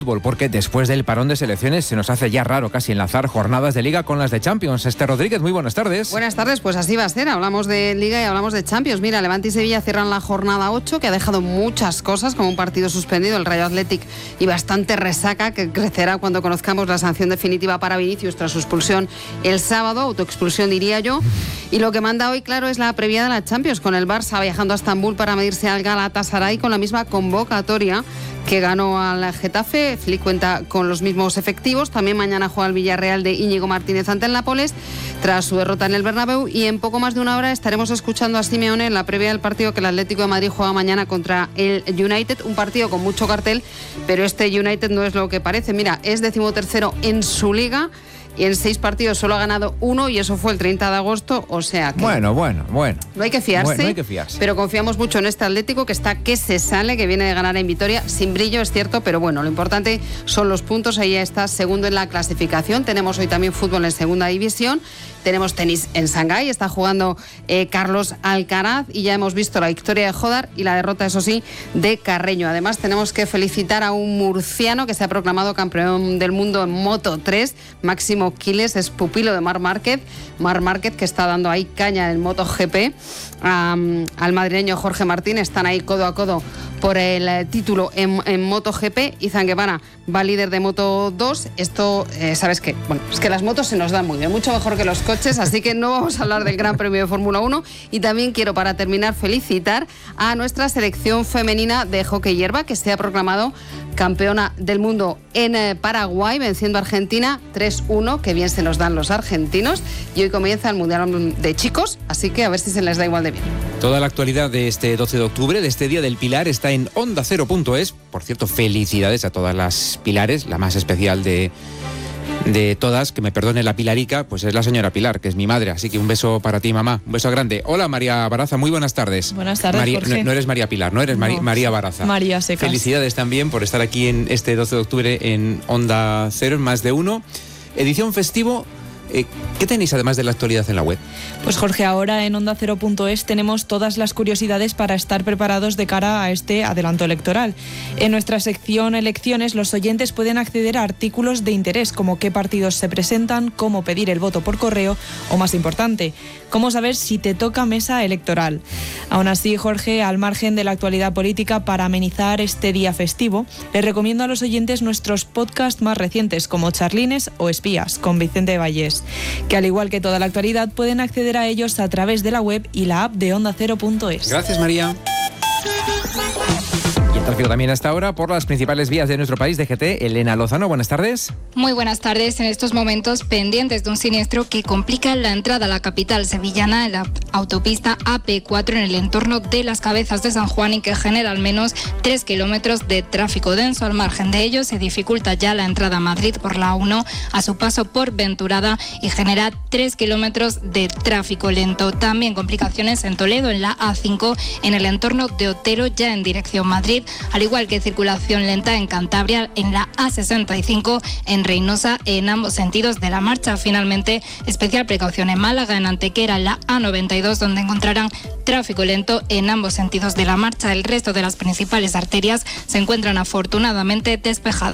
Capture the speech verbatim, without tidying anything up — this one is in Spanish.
Porque después del parón de selecciones se nos hace ya raro casi enlazar jornadas de Liga con las de Champions. Esther Rodríguez, muy buenas tardes. Buenas tardes, pues así va a ser. Hablamos de Liga y hablamos de Champions. Mira, Levante y Sevilla cierran la jornada ocho, que ha dejado muchas cosas, como un partido suspendido, el Rayo Athletic, y bastante resaca, que crecerá cuando conozcamos la sanción definitiva para Vinicius tras su expulsión el sábado, autoexpulsión diría yo. Y lo que manda hoy, claro, es la previa de la Champions, con el Barça viajando a Estambul para medirse al Galatasaray con la misma convocatoria que ganó al Getafe. Flick cuenta con los mismos efectivos. También mañana juega el Villarreal de Íñigo Martínez ante el Nápoles tras su derrota en el Bernabéu, y en poco más de una hora estaremos escuchando a Simeone en la previa del partido que el Atlético de Madrid juega mañana contra el United, un partido con mucho cartel, pero este United no es lo que parece. Mira, es decimotercero en su liga y en seis partidos solo ha ganado uno, y eso fue el treinta de agosto, o sea que... Bueno, bueno, bueno. No hay que fiarse, bueno, no hay que fiarse. Pero confiamos mucho en este Atlético, que está que se sale, que viene de ganar en Vitoria, sin brillo, es cierto, pero bueno, lo importante son los puntos. Ahí ya está, segundo en la clasificación. Tenemos hoy también fútbol en segunda división. Tenemos tenis en Shanghái, está jugando eh, Carlos Alcaraz, y ya hemos visto la victoria de Jodar y la derrota, eso sí, de Carreño. Además, tenemos que felicitar a un murciano que se ha proclamado campeón del mundo en Moto tres, Máximo Quiles, es pupilo de Marc Márquez. Marc Márquez, que está dando ahí caña en MotoGP. Um, al madrileño Jorge Martín, están ahí codo a codo por el eh, título en, en MotoGP. y Zanguevara va líder de Moto dos. Esto, eh, ¿sabes qué? Bueno, es que las motos se nos dan muy bien, mucho mejor que los coches, así que no vamos a hablar del Gran Premio de Fórmula uno. Y también quiero, para terminar, felicitar a nuestra selección femenina de hockey hierba, que se ha proclamado campeona del mundo en eh, Paraguay, venciendo a Argentina tres uno, que bien se nos dan los argentinos, y hoy comienza el Mundial de Chicos, así que a ver si se les da igual de bien. Toda la actualidad de este doce de octubre, de este Día del Pilar, está en onda cero punto es. Por cierto, felicidades a todas las Pilares, la más especial de... de todas, que me perdone la Pilarica, pues es la señora Pilar, que es mi madre, así que un beso para ti, mamá, un beso grande. Hola, María Baraza, muy buenas tardes. Buenas tardes, María, Jorge. No, no eres María Pilar, no eres Mari, no, María Baraza. María Secas. Felicidades también por estar aquí en este doce de octubre en Onda Cero, en Más de Uno. Edición festivo. Eh, ¿Qué tenéis además de la actualidad en la web? Pues Jorge, ahora en onda cero punto es tenemos todas las curiosidades para estar preparados de cara a este adelanto electoral. En nuestra sección Elecciones, los oyentes pueden acceder a artículos de interés, como qué partidos se presentan, cómo pedir el voto por correo, o más importante, cómo saber si te toca mesa electoral. Aún así, Jorge, al margen de la actualidad política, para amenizar este día festivo, les recomiendo a los oyentes nuestros podcasts más recientes, como Charlines o Espías, con Vicente Vallés, que al igual que toda la actualidad pueden acceder a ellos a través de la web y la app de onda cero punto es. Gracias, María. Y el tráfico también hasta ahora por las principales vías de nuestro país. D G T, Elena Lozano, buenas tardes. Muy buenas tardes. En estos momentos pendientes de un siniestro que complica la entrada a la capital sevillana en la autopista A P cuatro en el entorno de Las Cabezas de San Juan, y que genera al menos tres kilómetros de tráfico denso. Al margen de ello, se dificulta ya la entrada a Madrid por la A uno a su paso por Venturada y genera tres kilómetros de tráfico lento. También complicaciones en Toledo en la A cinco en el entorno de Otero, ya en dirección Madrid, al igual que circulación lenta en Cantabria en la A sesenta y cinco en Reynosa en ambos sentidos de la marcha. Finalmente, especial precaución en Málaga, en Antequera, en la A noventa y dos, donde encontrarán tráfico lento en ambos sentidos de la marcha. El resto de las principales arterias se encuentran afortunadamente despejadas.